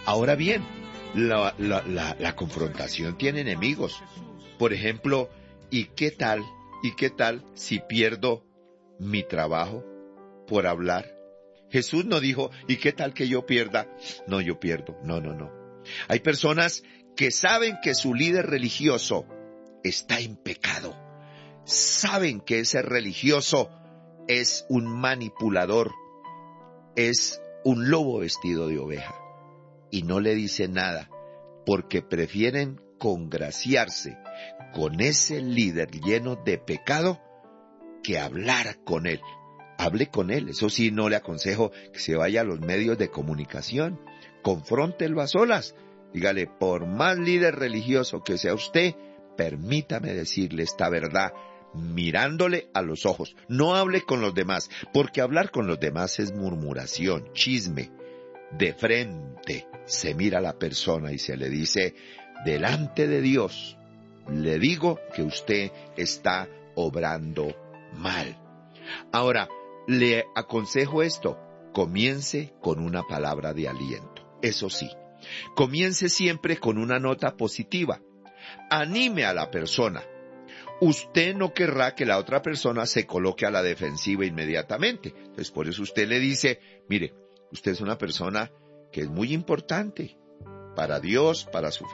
Ahora bien, la confrontación tiene enemigos. Por ejemplo, ¿y qué tal? ¿Y qué tal si pierdo mi trabajo por hablar? Jesús no dijo, ¿y qué tal que yo pierda? No, yo pierdo. No, no, no. Hay personas que saben que su líder religioso está en pecado. Saben que ese religioso es un manipulador, es un lobo vestido de oveja. Y no le dicen nada, porque prefieren congraciarse con ese líder lleno de pecado que hablar con él. Hable con él, eso sí, no le aconsejo que se vaya a los medios de comunicación. Confróntelo a solas. Dígale, por más líder religioso que sea usted, permítame decirle esta verdad, mirándole a los ojos. No hable con los demás, porque hablar con los demás es murmuración, chisme. De frente se mira a la persona y se le dice, delante de Dios, le digo que usted está obrando mal. Ahora, le aconsejo esto, comience con una palabra de aliento. Eso sí, comience siempre con una nota positiva. Anime a la persona. Usted no querrá que la otra persona se coloque a la defensiva inmediatamente. Entonces, por eso usted le dice, mire, usted es una persona que es muy importante para Dios, para su